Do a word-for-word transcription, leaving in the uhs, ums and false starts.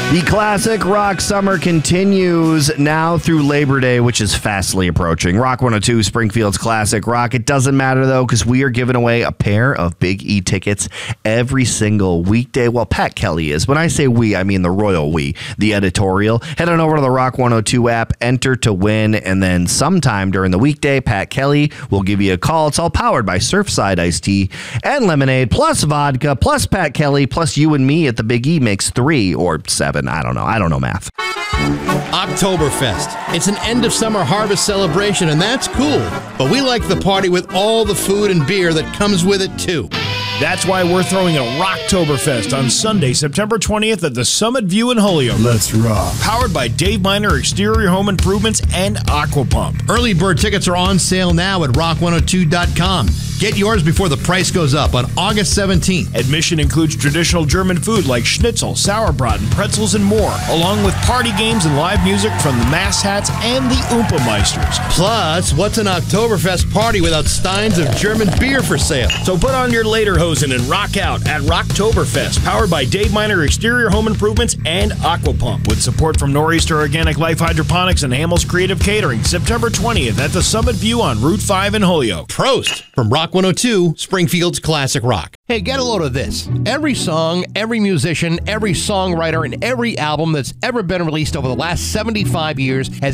The classic rock summer continues now through Labor Day, which is fastly approaching. Rock one oh two, Springfield's classic rock. It doesn't matter, though, because we are giving away a pair of Big E tickets every single weekday. Well, Pat Kelly is. When I say we, I mean the royal we, the editorial. Head on over to the Rock one oh two app, enter to win, and then sometime during the weekday, Pat Kelly will give you a call. It's all powered by Surfside Iced Tea and Lemonade, plus vodka, plus Pat Kelly, plus you and me at the Big E makes three or seven. I don't know. I don't know math. Oktoberfest. It's an end of summer harvest celebration, and that's cool. But we like the party with all the food and beer that comes with it, too. That's why we're throwing a Rocktoberfest on Sunday, September twentieth at the Summit View in Holyoke. Let's rock. Powered by Dave Miner Exterior Home Improvements and Aquapump. Early bird tickets are on sale now at rock one oh two dot com. Get yours before the price goes up on August seventeenth. Admission includes traditional German food like schnitzel, sauerbraten, pretzels, and more, along with party games and live music from the Mass Hats and the Oompa Meisters. Plus, what's an Oktoberfest party without steins of German beer for sale? So put on your lederhosen and rock out at Rocktoberfest, powered by Dave Miner Exterior Home Improvements and Aquapump, with support from Nor'easter Organic Life Hydroponics and Hamels Creative Catering, September twentieth at the Summit View on Route five in Holyoke. Prost from Rock one oh two, Springfield's classic rock. Hey, get a load of this. Every song, every musician, every songwriter, and every album that's ever been released over the last seventy-five years has